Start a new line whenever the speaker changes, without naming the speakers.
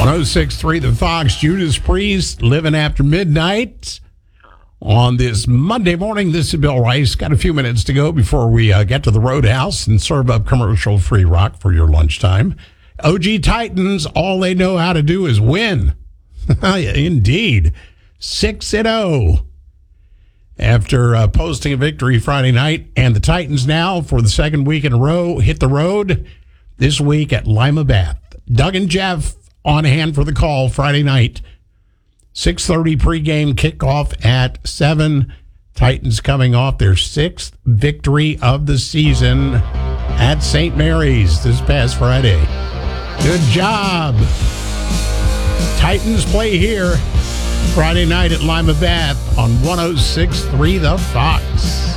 106.3 The Fox, Judas Priest, Living After Midnight. On this Monday morning, this is Bill Rice. Got a few minutes to go before we get to the Roadhouse and serve up commercial-free rock for your lunchtime. OG Titans, all they know how to do is win. Indeed. 6-0. After posting a victory Friday night, and the Titans now, for the second week in a row, hit the road this week at Lima Bath. Doug and Jeff on hand for the call Friday night. 6:30 pregame kickoff at 7. Titans coming off their 6th victory of the season at St. Mary's this past Friday. Good job. Titans play here Friday night at Lima Bath on 106.3 The Fox.